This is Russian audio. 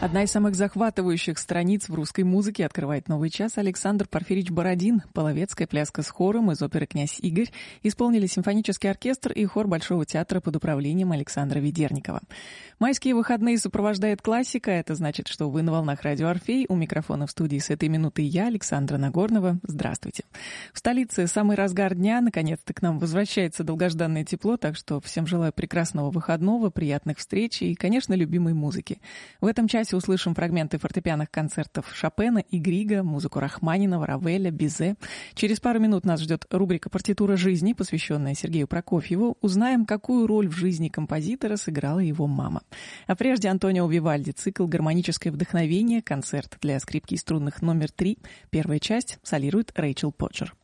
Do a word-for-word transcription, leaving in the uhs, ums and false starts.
Одна из самых захватывающих страниц в русской музыке открывает новый час. Александр Порфирьевич Бородин, половецкая пляска с хором из оперы «Князь Игорь» исполнили симфонический оркестр и хор Большого театра под управлением Александра Ведерникова. Майские выходные сопровождает классика. Это значит, что вы на волнах радио «Орфей». У микрофона в студии с этой минуты я, Александра Нагорнова. Здравствуйте. В столице самый разгар дня. Наконец-то к нам возвращается долгожданное тепло, так что всем желаю прекрасного выходного, приятных встреч и, конечно, любимой музыки. В этом часе услышим фрагменты фортепианных концертов Шопена и Грига, музыку Рахманинова, Равеля, Бизе. Через пару минут нас ждет рубрика «Партитура жизни», посвященная Сергею Прокофьеву. Узнаем, какую роль в жизни композитора сыграла его мама. А прежде Антонио Вивальди, цикл «Гармоническое вдохновение», концерт для скрипки и струнных номер три. Первая часть солирует Рэйчел Поджер.